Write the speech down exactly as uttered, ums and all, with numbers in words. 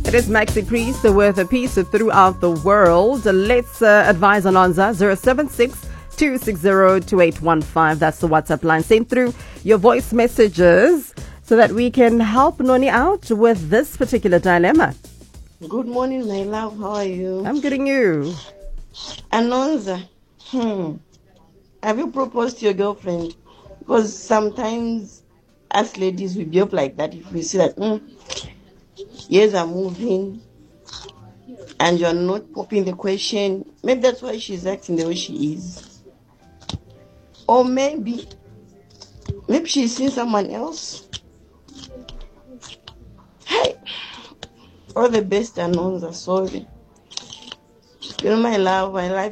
It is Maxi Priest with a piece throughout the world. Let's uh, advise Alonza zero seven six, two six zero, two eight one five. That's the WhatsApp line. Send through your voice messages so that we can help Noni out with this particular dilemma. Good morning, my love. How are you? I'm getting you. Anonza, hmm. Have you proposed to your girlfriend? Because sometimes us ladies, we behave like that. If we see that hmm, years are moving and you're not popping the question, maybe that's why she's acting the way she is. Or maybe, maybe she's seen someone else. Hey, all the best, Anonza. Sorry. You know, my love, I like